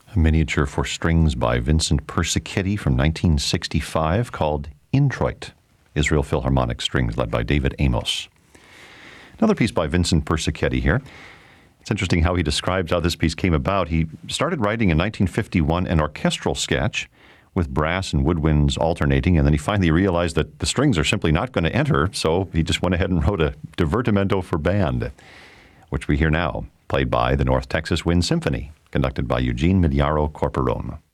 A miniature for strings by Vincent Persichetti from 1965 called Introit, Israel Philharmonic Strings, led by David Amos. Another piece by Vincent Persichetti here. It's interesting how he describes how this piece came about. He started writing in 1951 an orchestral sketch with brass and woodwinds alternating, and then he finally realized that the strings are simply not going to enter, so he just went ahead and wrote a divertimento for band, which we hear now, played by the North Texas Wind Symphony, conducted by Eugene Migliaro Corporone.